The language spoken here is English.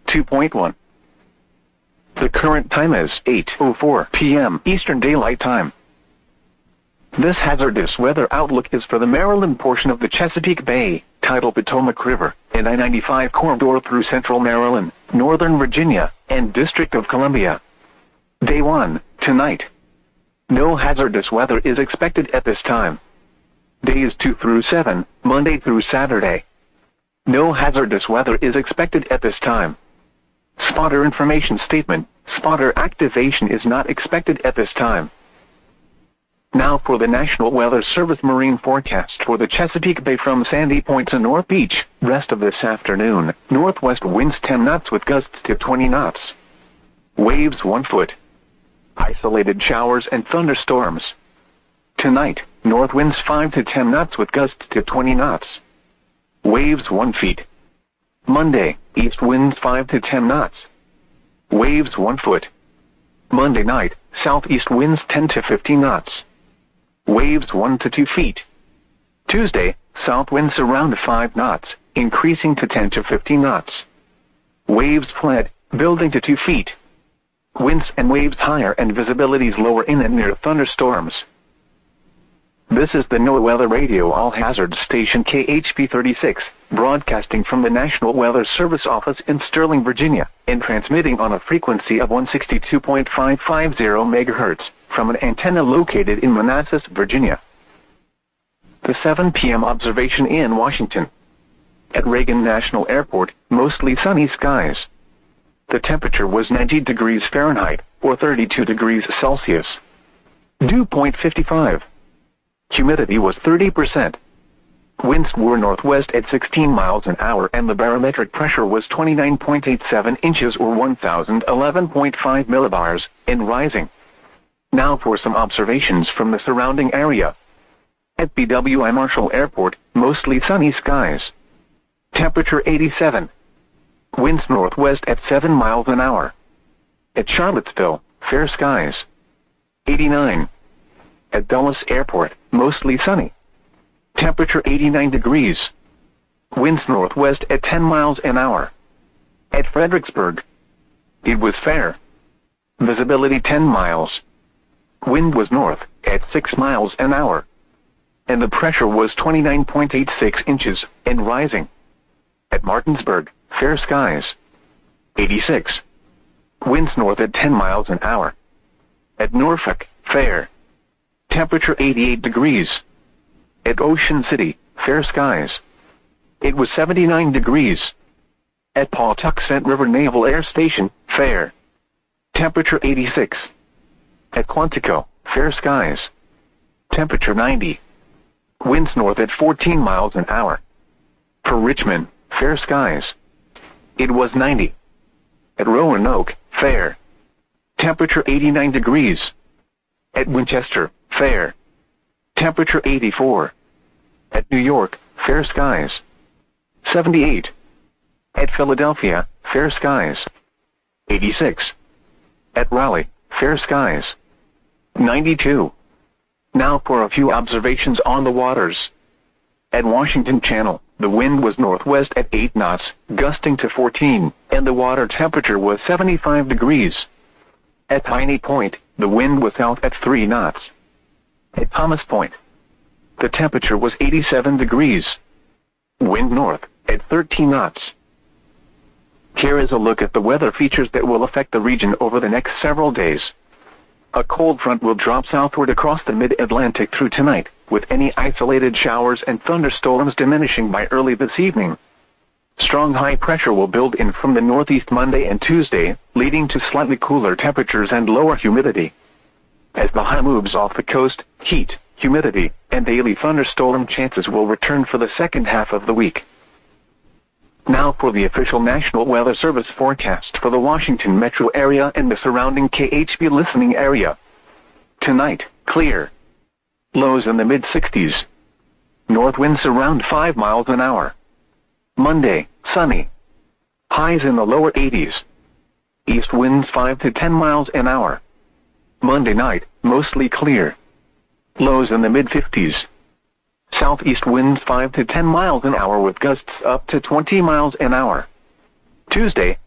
2.1. The current time is 8:04 p.m. Eastern Daylight Time. This hazardous weather outlook is for the Maryland portion of the Chesapeake Bay, tidal Potomac River, and I-95 corridor through central Maryland, northern Virginia, and District of Columbia. Day 1, tonight. No hazardous weather is expected at this time. Days 2 through 7, Monday through Saturday. No hazardous weather is expected at this time. Spotter information statement. Spotter activation is not expected at this time. Now for the National Weather Service marine forecast for the Chesapeake Bay from Sandy Point to North Beach. Rest of this afternoon, northwest winds 10 knots with gusts to 20 knots. Waves 1 foot. Isolated showers and thunderstorms. Tonight, north winds 5 to 10 knots with gusts to 20 knots. Waves 1 feet. Monday, east winds 5 to 10 knots. Waves 1 foot. Monday night, southeast winds 10 to 15 knots. Waves 1 to 2 feet. Tuesday, south winds around 5 knots, increasing to 10 to 15 knots. Waves fled, building to 2 feet. Winds and waves higher and visibilities lower in and near thunderstorms. This is the NOAA Weather Radio All-Hazard Station KHP 36, broadcasting from the National Weather Service office in Sterling, Virginia, and transmitting on a frequency of 162.550 MHz from an antenna located in Manassas, Virginia. The 7 p.m. observation in Washington. At Reagan National Airport, mostly sunny skies. The temperature was 90 degrees Fahrenheit, or 32 degrees Celsius. Dew point 55. Humidity was 30%. Winds were northwest at 16 miles an hour and the barometric pressure was 29.87 inches or 1011.5 millibars, and rising. Now for some observations from the surrounding area. At BWI Marshall Airport, mostly sunny skies. Temperature 87. Winds northwest at 7 miles an hour. At Charlottesville, fair skies. 89. At Dulles Airport, mostly sunny. Temperature 89 degrees. Winds northwest at 10 miles an hour. At Fredericksburg, it was fair. Visibility 10 miles. Wind was north at 6 miles an hour. And the pressure was 29.86 inches and rising. At Martinsburg, fair skies. 86. Winds north at 10 miles an hour. At Norfolk, fair. Temperature 88 degrees. At Ocean City, fair skies. It was 79 degrees. At Pawtuxet River Naval Air Station, fair. Temperature 86. At Quantico, fair skies. Temperature 90. Winds north at 14 miles an hour. For Richmond, fair skies. It was 90. At Roanoke, fair. Temperature 89 degrees. At Winchester, fair. Temperature 84. At New York, fair skies. 78. At Philadelphia, fair skies. 86. At Raleigh, fair skies. 92. Now for a few observations on the waters. At Washington Channel, the wind was northwest at 8 knots, gusting to 14, and the water temperature was 75 degrees. At Piney Point, the wind was south at 3 knots. At Thomas Point, the temperature was 87 degrees. Wind north at 13 knots. Here is a look at the weather features that will affect the region over the next several days. A cold front will drop southward across the mid-Atlantic through tonight, with any isolated showers and thunderstorms diminishing by early this evening. Strong high pressure will build in from the northeast Monday and Tuesday, leading to slightly cooler temperatures and lower humidity. As the high moves off the coast, heat, humidity, and daily thunderstorm chances will return for the second half of the week. Now for the official National Weather Service forecast for the Washington metro area and the surrounding KHP listening area. Tonight, clear. Lows in the mid-60s. North winds around 5 miles an hour. Monday, sunny. Highs in the lower 80s. East winds 5 to 10 miles an hour. Monday night, mostly clear. Lows in the mid-50s. Southeast winds 5 to 10 miles an hour with gusts up to 20 miles an hour. Tuesday,